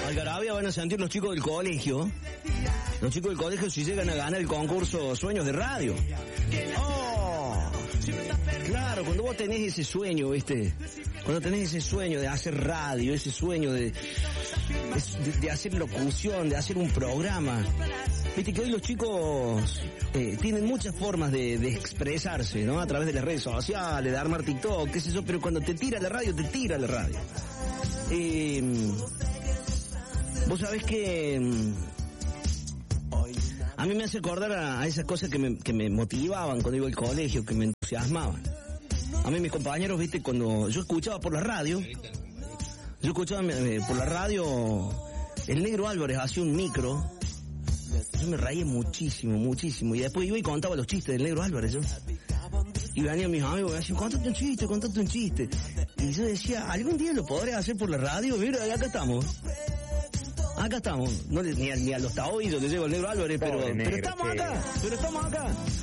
algarabia van a sentir los chicos del colegio. Los chicos del colegio si llegan a ganar el concurso Sueños de Radio. ¡Oh! Claro, cuando vos tenés ese sueño, ¿viste? Cuando tenés ese sueño de hacer radio, ese sueño de hacer locución, de hacer un programa. Viste que hoy los chicos tienen muchas formas de expresarse, ¿no? A través de las redes sociales, de armar TikTok, qué sé yo, pero cuando te tira la radio, te tira la radio. Vos sabés que a mí me hace acordar a esas cosas que me motivaban cuando iba al colegio, que me entusiasmaban. A mí mis compañeros, viste, cuando yo escuchaba por la radio, por la radio, el Negro Álvarez hacía un micro, yo me reía muchísimo, y después iba y contaba los chistes del Negro Álvarez, yo. Y venían mis amigos y me decían, contate un chiste. Y yo decía, ¿algún día lo podré hacer por la radio? Mira, acá estamos. No, ni a los taoídos le llevo el Negro Álvarez, pero estamos acá.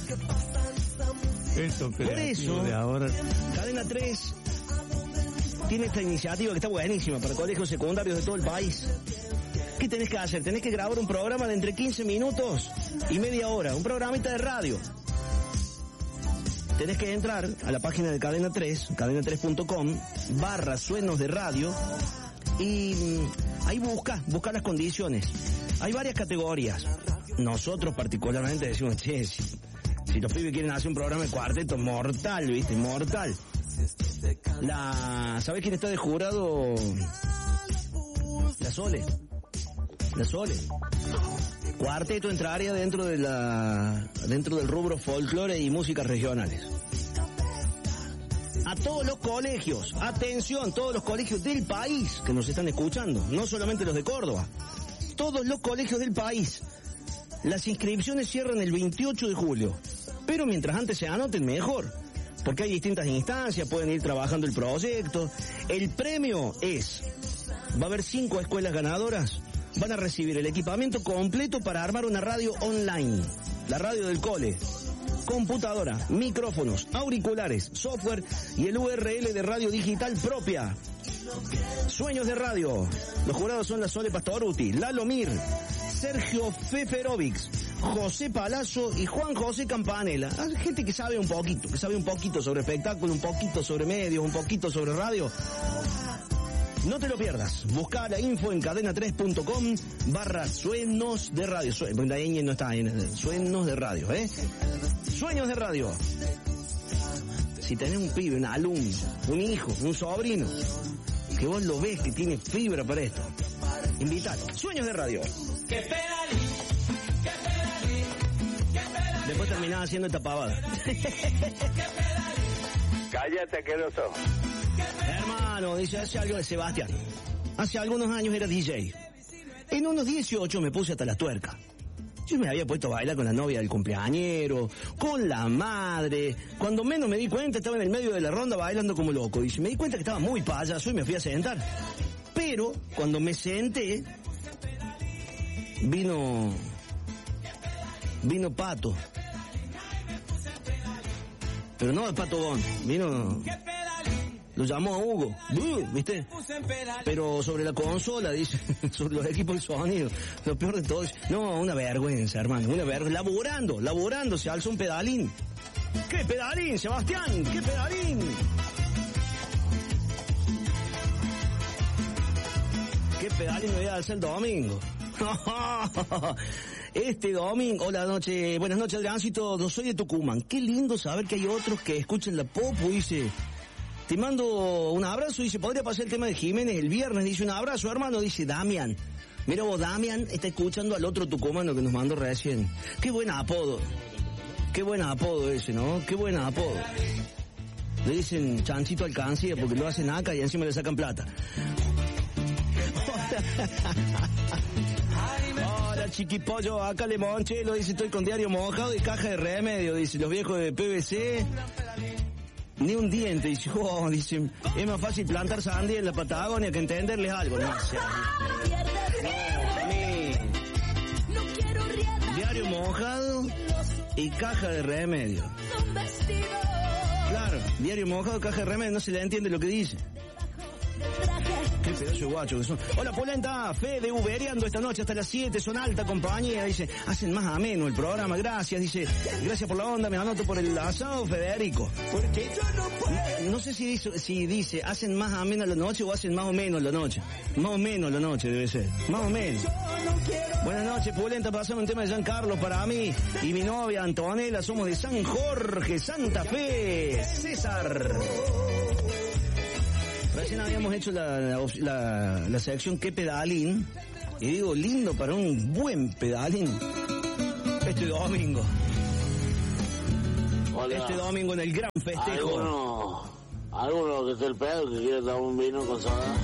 Eso, por eso, de ahora. Cadena 3 tiene esta iniciativa que está buenísima para colegios secundarios de todo el país. ¿Qué tenés que hacer? Tenés que grabar un programa de entre 15 minutos y media hora, un programita de radio. Tenés que entrar a la página de Cadena 3, cadena3.com/sueños de radio, y ahí busca las condiciones. Hay varias categorías. Nosotros particularmente decimos, che, si los pibes quieren hacer un programa de cuarteto, mortal, ¿viste? Mortal. ¿Sabés quién está de jurado? La Sole. Cuarteto entraría dentro del rubro folclore y músicas regionales. A todos los colegios, atención, todos los colegios del país que nos están escuchando, no solamente los de Córdoba, todos los colegios del país. Las inscripciones cierran el 28 de julio, pero mientras antes se anoten mejor, porque hay distintas instancias, pueden ir trabajando el proyecto. El premio va a haber 5 escuelas ganadoras, van a recibir el equipamiento completo para armar una radio online, la radio del cole, computadora, micrófonos, auriculares, software y el URL de radio digital propia. Sueños de Radio. Los jurados son la Sole Pastoruti, Lalo Mir, Sergio Feferovics, José Palazzo y Juan José Campanella. Hay gente que sabe un poquito sobre espectáculo, un poquito sobre medios, un poquito sobre radio. No te lo pierdas. Busca la info en cadena3.com/sueños de radio. La ñ no está en Sueños de Radio, Sueños de Radio. Si tenés un pibe, un alumno, un hijo, un sobrino, que vos lo ves que tiene fibra para esto, invitalo. Sueños de Radio. Después terminaba haciendo esta pavada. Cállate, asqueroso. Hermano, dice, hace algo de Sebastián. Hace algunos años era DJ. En unos 18 me puse hasta la tuerca. Yo me había puesto a bailar con la novia del cumpleañero, con la madre. Cuando menos me di cuenta, estaba en el medio de la ronda bailando como loco. Y me di cuenta que estaba muy payaso y me fui a sentar. Pero, cuando me senté, vino Pato. Pero no el Pato Gon, vino... Lo llamó a Hugo, ¿viste? Pero sobre la consola, dice, sobre los equipos de sonido, lo peor de todo es, no, una vergüenza, hermano, una vergüenza, laburando, se alza un pedalín. ¿Qué pedalín, Sebastián? ¿Qué pedalín? ¿Qué pedalín me voy a alzar el domingo? Este domingo, buenas noches, Adriancito, no soy de Tucumán. Qué lindo saber que hay otros que escuchan la Popu, dice... Te mando un abrazo, dice, podría pasar el tema de Jiménez el viernes, dice, un abrazo, hermano, dice Damián. Mira vos, Damián está escuchando al otro tucumano que nos mandó recién. Qué buen apodo ese, ¿no? Qué buen apodo. Le dicen Chanchito Alcancía porque lo hacen acá y encima le sacan plata. Hola, chiquipollo, acá Lemonchelo, dice, estoy con diario mojado y caja de remedio, dice, los viejos de PVC... Ni un diente, dice, dice, es más fácil plantar sandía en la Patagonia que entenderles algo, no sé. Diario mojado y caja de remedio. Claro, diario mojado, caja de remedio, no se le entiende lo que dice. Qué pedazo de guacho que son. Hola, Polenta, Fede Ubereando esta noche hasta las 7, son alta compañía, dice, hacen más ameno el programa, gracias, dice, gracias por la onda, me anoto por el asado, Federico. Porque yo no puedo. No sé si dice, hacen más ameno la noche o hacen más o menos la noche. Más o menos la noche debe ser, más o menos. Buenas noches, Polenta, pasamos un tema de Giancarlo para mí y mi novia Antonella, somos de San Jorge, Santa Fe, César. Recién habíamos hecho la sección ¿Qué pedalín? Y digo, lindo para un buen pedalín. Este domingo. Hola. Este domingo en el gran festejo. ¿Alguno que esté el pedo que quiere dar un vino con soda?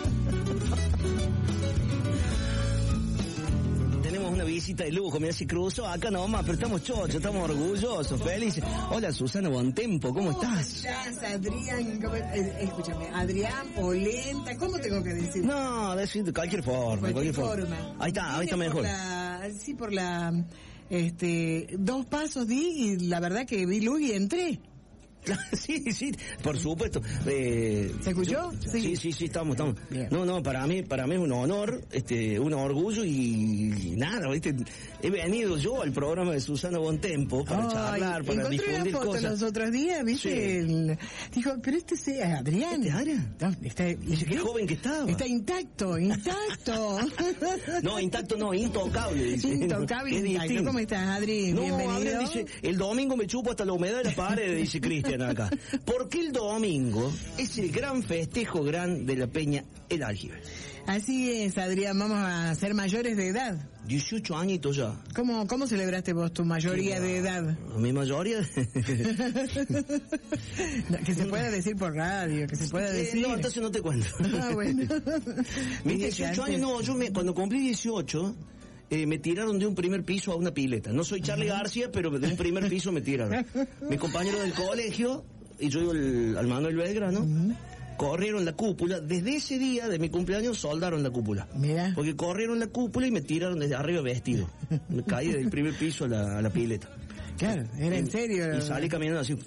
Tenemos una visita de lujo, mira, se cruzó acá nomás, pero estamos chochos, estamos orgullosos, felices. Hola, Susana Bontempo, ¿cómo estás? Adrián, escúchame, Adrián, Polenta, ¿cómo tengo que decir? No, decir de cualquier forma. Ahí está mejor. Por la 2 pasos di y la verdad que vi luz y entré. Sí, por supuesto. ¿Se escuchó? Sí, estamos. Bien. No, para mí es un honor, un orgullo y nada, ¿viste? He venido yo al programa de Susana Bontempo para charlar, para difundir foto cosas. Los otros días, ¿viste? Sí. Dijo, pero es Adrián. ¿Este Adrián? No, dice, qué joven que estaba. Está intacto. No, intacto no, intocable. Dice. Intocable. ¿Cómo estás, Adri? No, bienvenido. Adrián dice, el domingo me chupo hasta la humedad de la pared, dice Cristian acá. Porque el domingo es el gran festejo de la Peña El Aljibe. Así es, Adrián, vamos a ser mayores de edad. 18 añitos ya. ¿Cómo celebraste vos tu mayoría de edad? ¿Mi mayoría? Que se pueda decir por radio, que se pueda decir. No, entonces no te cuento. Bueno. Mis 18 años, no, cuando cumplí 18... me tiraron de un primer piso a una pileta. No soy Charlie García, pero de un primer piso me tiraron. Mi compañero del colegio, y yo iba al Manuel Belgrano, corrieron la cúpula. Desde ese día de mi cumpleaños soldaron la cúpula. Mira. Porque corrieron la cúpula y me tiraron desde arriba vestido. Me caí del primer piso a la pileta. Claro, era en serio. Y salí caminando así.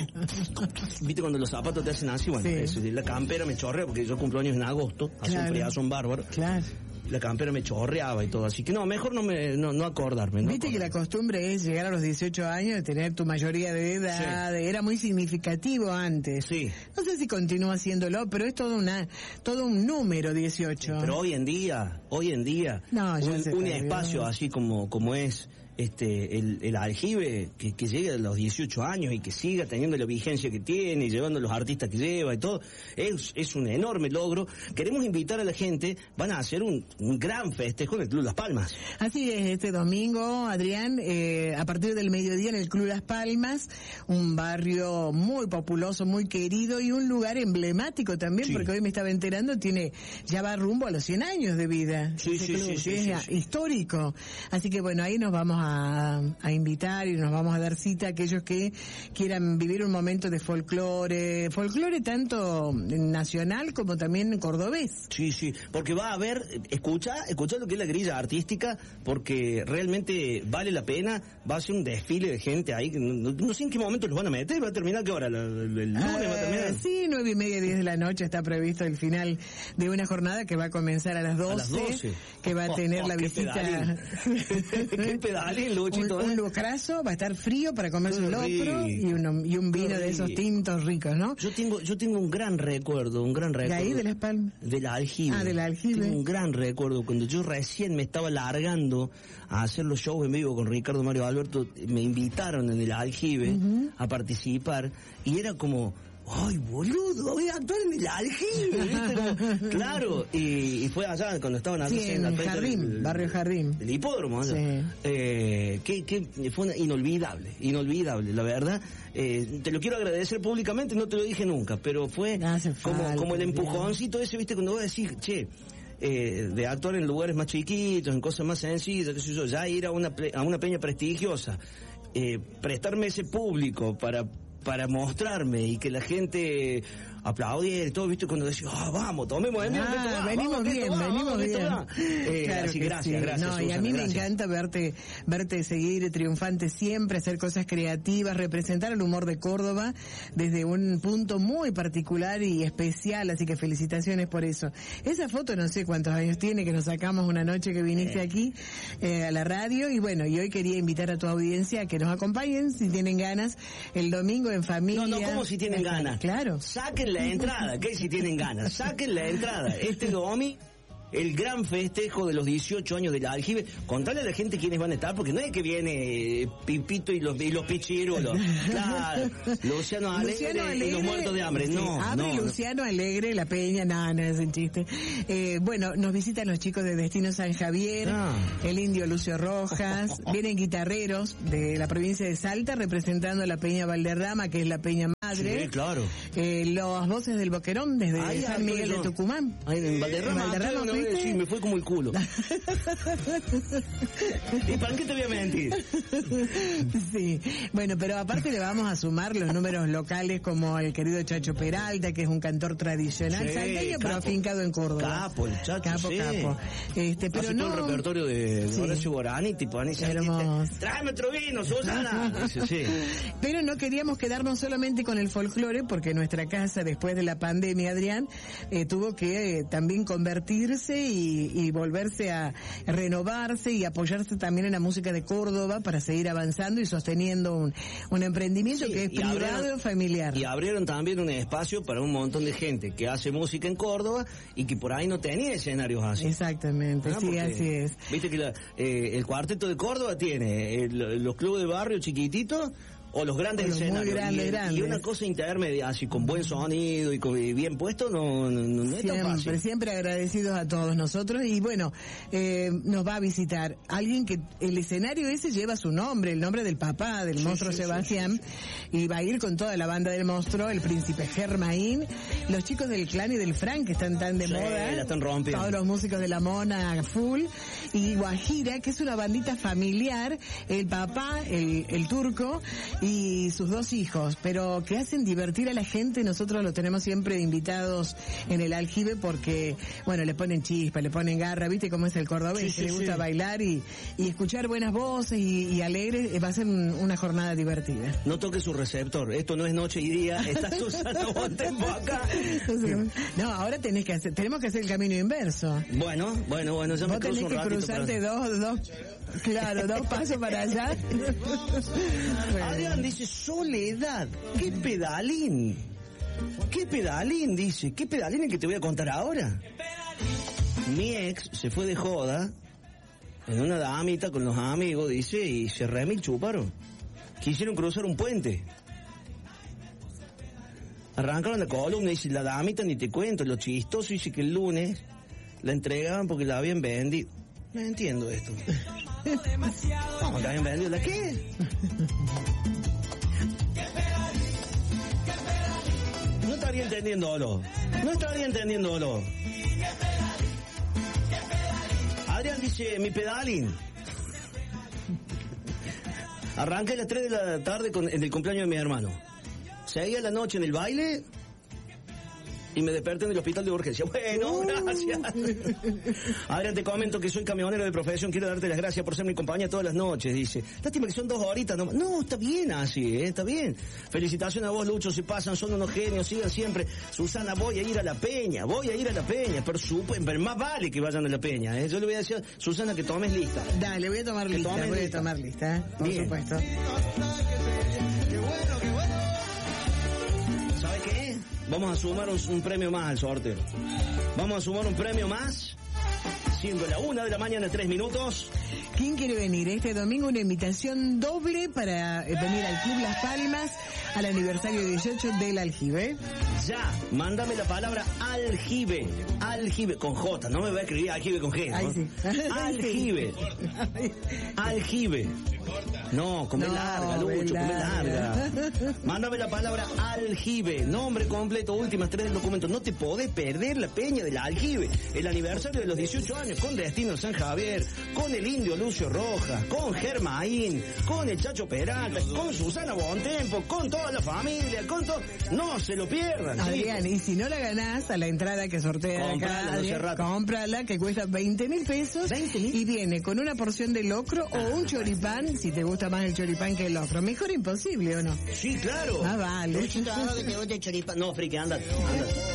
¿Viste cuando los zapatos te hacen así? Bueno, sí. La campera me chorrea porque yo cumplo años en agosto. Hace un friazo bárbaro. Claro. La campera me chorreaba y todo, así que no, mejor no acordarme. Viste que la costumbre es llegar a los 18 años y tener tu mayoría de edad, era muy significativo antes. Sí. No sé si continúa haciéndolo, pero es todo un número 18. Pero hoy en día, no, un espacio así como es el aljibe, que llegue a los 18 años y que siga teniendo la vigencia que tiene, y llevando los artistas que lleva y todo, es un enorme logro. Queremos invitar a la gente, van a hacer un gran festejo en el Club Las Palmas. Así es, este domingo, Adrián, a partir del mediodía en el Club Las Palmas, un barrio muy populoso, muy querido y un lugar emblemático también, porque hoy me estaba enterando, ya va rumbo a los 100 años de vida. Sí, es histórico. Así que bueno, ahí nos vamos a invitar y nos vamos a dar cita a aquellos que quieran vivir un momento de folclore tanto nacional como también cordobés. Sí, porque va a haber, escucha lo que es la grilla artística, porque realmente vale la pena, va a ser un desfile de gente ahí, no sé en qué momento los van a meter, va a terminar, ¿qué hora? ¿El lunes va a terminar? Sí, 9:30, 10 de la noche está previsto el final de una jornada que va a comenzar a las 12. Que va a tener la visita. Qué pedalín, Luchito. Un lucrazo, va a estar frío para comerse un locro y un vino de esos tintos ricos, ¿no? Yo tengo un gran recuerdo. ¿De ahí, de Las Palmas? De la Aljibe. Ah, de la Aljibe. Tengo un gran recuerdo. Cuando yo recién me estaba largando a hacer los shows en vivo con Ricardo Mario Alberto, me invitaron en el Aljibe a participar y era como... ¡Ay, boludo! Voy a actuar en el Aljibe, ¿viste? Claro, y fue allá cuando estaban allá en el Jardín, barrio Jardín. El hipódromo, ¿no? Sí. Que fue inolvidable, la verdad. Te lo quiero agradecer públicamente, no te lo dije nunca, pero fue como el empujoncito ese, ¿viste? Cuando vos decís, de actuar en lugares más chiquitos, en cosas más sencillas, qué sé yo, ya ir a una peña prestigiosa, prestarme ese público para mostrarme y que la gente aplaudir y todo, ¿viste? Cuando decís, vamos, tomemos el venimos bien. Claro, así que gracias. No, Susana, y a mí gracias. me encanta verte seguir triunfante siempre, hacer cosas creativas, representar el humor de Córdoba desde un punto muy particular y especial, así que felicitaciones por eso. Esa foto no sé cuántos años tiene, que nos sacamos una noche que viniste aquí a la radio, y bueno, y hoy quería invitar a tu audiencia a que nos acompañen, si tienen ganas, el domingo en familia. No, ¿cómo si tienen ganas? Claro. Saquen la entrada, ¿qué si tienen ganas? Saquen la entrada. Este domingo, el gran festejo de los 18 años del Aljibe. Contale a la gente quiénes van a estar, porque no es que viene Pipito y los pichirulos. Claro, Luciano Alegre y los muertos de hambre. No. Luciano Alegre, La Peña, no es un chiste. Bueno, nos visitan los chicos de Destino San Javier, el Indio Lucio Rojas, vienen guitarreros de la provincia de Salta representando a la Peña Valderrama, que es la Peña madre. Sí, claro. Las voces del Boquerón desde San Miguel de Tucumán. Ahí en Valderrama, sí, me fue como el culo. ¿Y para qué te voy a mentir? Sí, bueno, pero aparte le vamos a sumar los números locales como el querido Chacho Peralta, que es un cantor tradicional salteño, pero afincado en Córdoba. Capo, el Chacho, capo. Pero hace no... todo el repertorio de Horacio Borani, tipo, tráeme otro vino, Susana. Sí. Pero no queríamos quedarnos solamente con el folclore, porque nuestra casa, después de la pandemia, Adrián, tuvo que también convertirse y volverse a renovarse y apoyarse también en la música de Córdoba para seguir avanzando y sosteniendo un emprendimiento que es privado y familiar. Y abrieron también un espacio para un montón de gente que hace música en Córdoba y que por ahí no tenía escenarios así. Exactamente, sí, porque, así es. Viste que el cuarteto de Córdoba tiene los clubes de barrio chiquititos o los grandes escenarios. Grandes. Y una cosa intermedia, así con buen sonido y bien puesto, no es tan fácil. Siempre agradecidos a todos nosotros. Y bueno, nos va a visitar alguien que el escenario ese lleva su nombre, el nombre del papá del monstruo Sebastián, y va a ir con toda la banda del monstruo, el príncipe Germain, los chicos del Clan y del Frank, que están tan de moda, la están rompiendo. Todos los músicos de la Mona full, y Guajira, que es una bandita familiar, el papá, el turco, y sus dos hijos, pero que hacen divertir a la gente. Nosotros lo tenemos siempre invitados en el Aljibe porque, bueno, le ponen chispa, le ponen garra, ¿viste cómo es el cordobés? Que le gusta bailar y escuchar buenas voces y alegres. Va a ser una jornada divertida. No toque su receptor, esto no es noche y día, está Susana Bontempo acá. No, ahora tenemos que hacer el camino inverso. Bueno, ya me cruzo un ratito. Vos tenés que cruzarte dos pasos para allá. Adrián dice, Soledad, qué pedalín, dice, qué pedalín el que te voy a contar ahora. Mi ex se fue de joda en una damita con los amigos, dice, y se remil chuparon. Quisieron cruzar un puente. Arrancaron la columna, dice, la damita ni te cuento, lo chistoso, dice que el lunes la entregaban porque la habían vendido. No entiendo esto. ¿Cómo la habían vendido? ¿La qué? No estaría entendiéndolo. Adrián dice, mi pedalín. Arranqué a las 3 de la tarde en el cumpleaños de mi hermano. Seguía la noche en el baile y me desperté en el hospital de urgencia. Bueno, gracias. Adrián, te comento que soy camionero de profesión. Quiero darte las gracias por ser mi compañía todas las noches, dice. Lástima que son 2 horitas nomás. No, está bien así, está bien. Felicitaciones a vos, Lucho, se pasan, son unos genios, sigan siempre. Susana, voy a ir a la peña. Pero más vale que vayan a la peña, Yo le voy a decir a Susana que tomes lista. Dale, voy a tomar lista, por bien. Supuesto. ¿Sabe qué? Vamos a sumar un premio más al sorteo. Vamos a sumar un premio más, siendo la 1:00 3 minutos. ¿Quién quiere venir? Este domingo una invitación doble para venir al Club Las Palmas al aniversario 18 del Aljibe. Ya, mándame la palabra Aljibe, con J, no me va a escribir Aljibe con G, ¿no? Ay, sí. Aljibe. No, come larga, Lucho, come larga. Mándame la palabra Aljibe, nombre completo, últimas 3 del documento. No te podés perder la peña del Aljibe, el aniversario de los 18 años. cumpleaños con Destino San Javier, con el Indio Lucio Rojas, con Germaín, con el Chacho Peralta, con Susana Bontempo, con toda la familia, con todo. No se lo pierdan. Adrián, y si no la ganás a la entrada que sortea acá, Adrián, cómprala, que cuesta 20.000 pesos. 20.000. Y viene con una porción de locro o un choripán, si te gusta más el choripán que el locro. Mejor imposible, ¿o no? Sí, claro. Ah, vale. Que te guste el choripán. No, Frique, ándate.